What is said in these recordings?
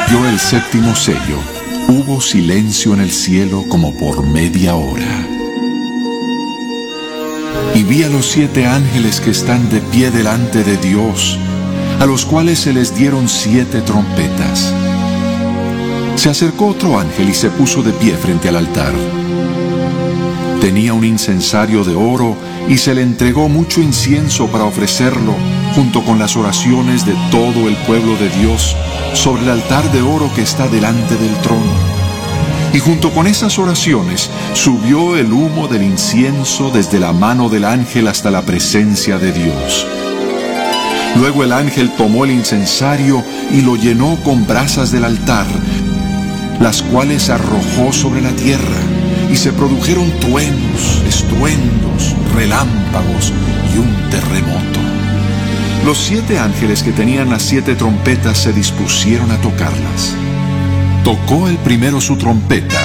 rompió el séptimo sello, hubo silencio en el cielo como por media hora. Y vi a los 7 ángeles que están de pie delante de Dios, a los cuales se les dieron 7 trompetas. Se acercó otro ángel y se puso de pie frente al altar. Tenía un incensario de oro y se le entregó mucho incienso para ofrecerlo, junto con las oraciones de todo el pueblo de Dios, sobre el altar de oro que está delante del trono. Y junto con esas oraciones subió el humo del incienso desde la mano del ángel hasta la presencia de Dios. Luego el ángel tomó el incensario y lo llenó con brasas del altar, las cuales arrojó sobre la tierra, y se produjeron truenos, estruendos, relámpagos y un terremoto. Los 7 ángeles que tenían las 7 trompetas se dispusieron a tocarlas. Tocó el primero su trompeta,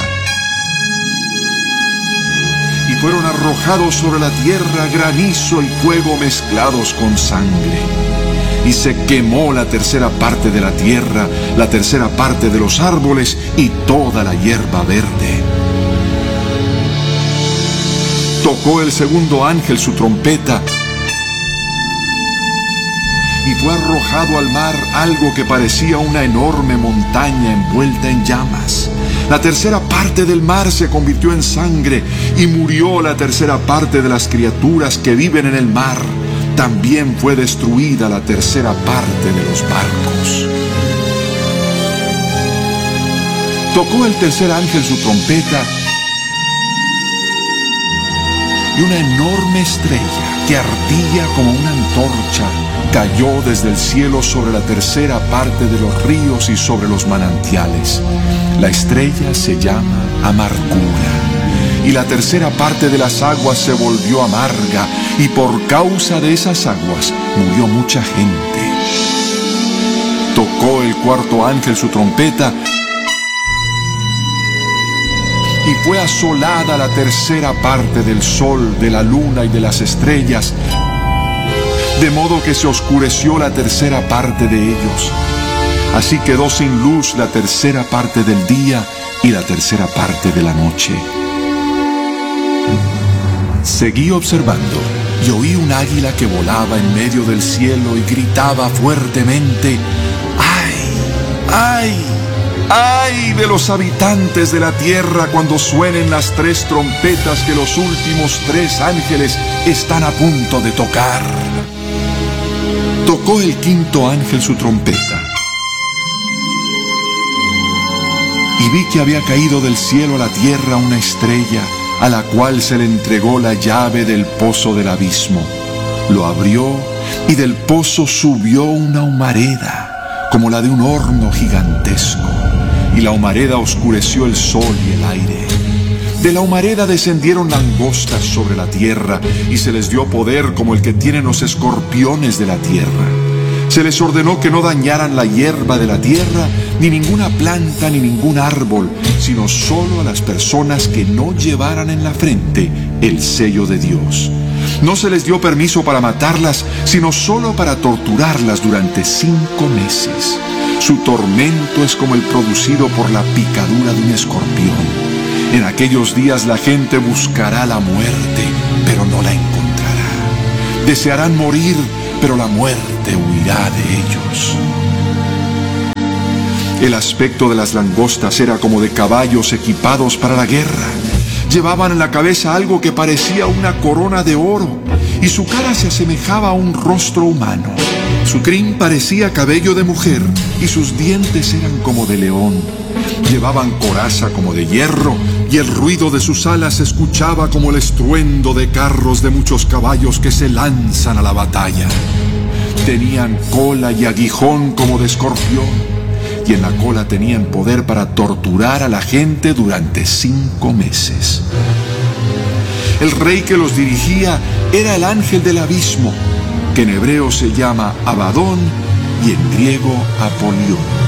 y fueron arrojados sobre la tierra granizo y fuego mezclados con sangre. Y se quemó la tercera parte de la tierra, la tercera parte de los árboles y toda la hierba verde. Tocó el segundo ángel su trompeta, y fue arrojado al mar algo que parecía una enorme montaña envuelta en llamas. La tercera parte del mar se convirtió en sangre, y murió la tercera parte de las criaturas que viven en el mar. También fue destruida la tercera parte de los barcos. Tocó el tercer ángel su trompeta, y una enorme estrella que ardía como una antorcha cayó desde el cielo sobre la tercera parte de los ríos y sobre los manantiales. La estrella se llama Amargura, y la tercera parte de las aguas se volvió amarga, y por causa de esas aguas murió mucha gente. Tocó el cuarto ángel su trompeta, y fue asolada la tercera parte del sol, de la luna y de las estrellas, de modo que se oscureció la tercera parte de ellos. Así quedó sin luz la tercera parte del día y la tercera parte de la noche. Seguí observando y oí un águila que volaba en medio del cielo y gritaba fuertemente: ¡ay! ¡ay! ¡ay de los habitantes de la tierra cuando suenen las 3 trompetas que los últimos 3 ángeles están a punto de tocar! Tocó el quinto ángel su trompeta, y vi que había caído del cielo a la tierra una estrella, a la cual se le entregó la llave del pozo del abismo. Lo abrió, y del pozo subió una humareda, como la de un horno gigantesco, y la humareda oscureció el sol y el aire. De la humareda descendieron langostas sobre la tierra, y se les dio poder como el que tienen los escorpiones de la tierra. Se les ordenó que no dañaran la hierba de la tierra, ni ninguna planta ni ningún árbol, sino solo a las personas que no llevaran en la frente el sello de Dios. No se les dio permiso para matarlas, sino solo para torturarlas durante 5 meses. Su tormento es como el producido por la picadura de un escorpión. En aquellos días la gente buscará la muerte, pero no la encontrará. Desearán morir, pero la muerte huirá de ellos. El aspecto de las langostas era como de caballos equipados para la guerra. Llevaban en la cabeza algo que parecía una corona de oro, y su cara se asemejaba a un rostro humano. Su crin parecía cabello de mujer, y sus dientes eran como de león. Llevaban coraza como de hierro, y el ruido de sus alas se escuchaba como el estruendo de carros de muchos caballos que se lanzan a la batalla. Tenían cola y aguijón como de escorpión, y en la cola tenían poder para torturar a la gente durante 5 meses. El rey que los dirigía era el ángel del abismo, que en hebreo se llama Abadón y en griego Apolión.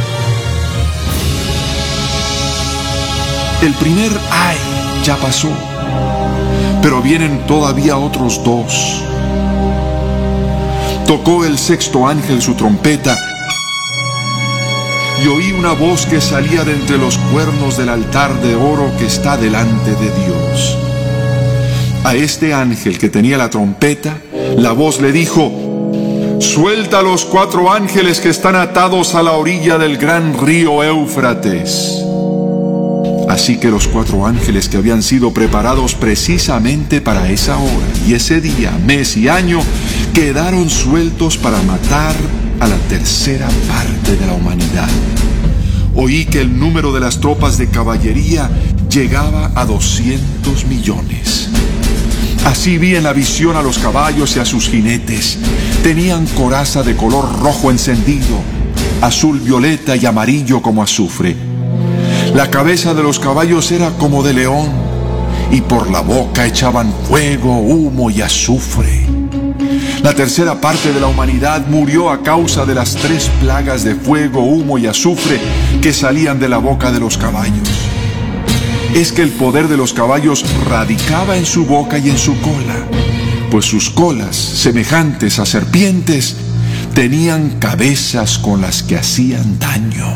El primer ay ya pasó, pero vienen todavía otros 2. Tocó el sexto ángel su trompeta, y oí una voz que salía de entre los cuernos del altar de oro que está delante de Dios. A este ángel que tenía la trompeta, la voz le dijo: suelta a los 4 ángeles que están atados a la orilla del gran río Éufrates. Así que los 4 ángeles que habían sido preparados precisamente para esa hora y ese día, mes y año, quedaron sueltos para matar a la tercera parte de la humanidad. Oí que el número de las tropas de caballería llegaba a 200 millones. Así vi en la visión a los caballos y a sus jinetes. Tenían coraza de color rojo encendido, azul, violeta y amarillo como azufre. La cabeza de los caballos era como de león, y por la boca echaban fuego, humo y azufre. La tercera parte de la humanidad murió a causa de las 3 plagas de fuego, humo y azufre que salían de la boca de los caballos. Es que el poder de los caballos radicaba en su boca y en su cola, pues sus colas, semejantes a serpientes, tenían cabezas con las que hacían daño.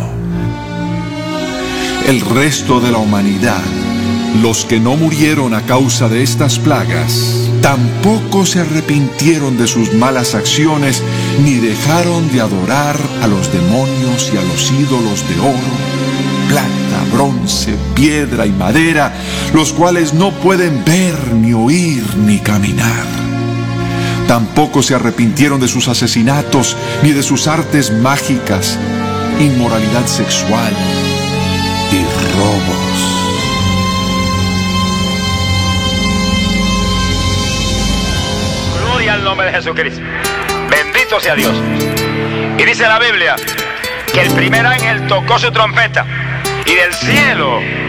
El resto de la humanidad, los que no murieron a causa de estas plagas, tampoco se arrepintieron de sus malas acciones, ni dejaron de adorar a los demonios y a los ídolos de oro, plata, bronce, piedra y madera, los cuales no pueden ver, ni oír, ni caminar. Tampoco se arrepintieron de sus asesinatos, ni de sus artes mágicas, inmoralidad sexual y robos. Gloria al nombre de Jesucristo. Bendito sea Dios. Y dice la Biblia que el primer ángel tocó su trompeta y del cielo